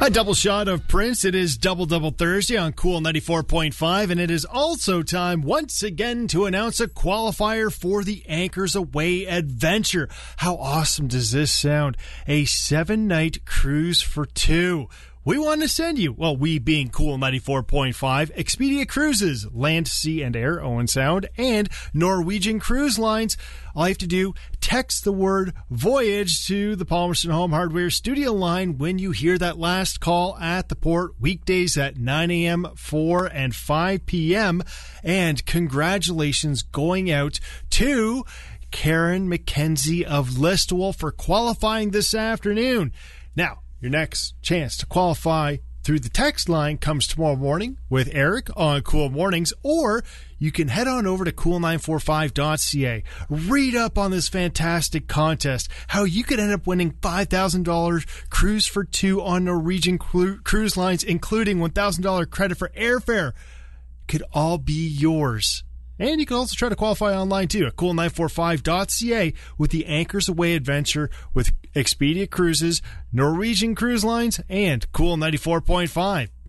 A double shot of Prince. It is Double Thursday on Cool 94.5, and it is also time once again to announce a qualifier for the Anchors Away adventure. How awesome does this sound? A 7-night cruise for two. We want to send you, well, we being Cool 94.5, Expedia Cruises, Land, Sea, and Air, Owen Sound, and Norwegian Cruise Lines. All you have to do, text the word voyage to the Palmerston Home Hardware studio line when you hear that last call at the port, weekdays at 9 a.m., 4 and 5 p.m. And congratulations going out to Karen McKenzie of Listowel for qualifying this afternoon. Now, your next chance to qualify through the text line comes tomorrow morning with Eric on Cool Mornings, or you can head on over to cool945.ca. Read up on this fantastic contest, how you could end up winning $5,000 cruise for two on Norwegian Cruise Lines, including $1,000 credit for airfare. Could all be yours. And you can also try to qualify online too at cool945.ca with the Anchors Away adventure with Expedia Cruises, Norwegian Cruise Lines, and Cool 94.5.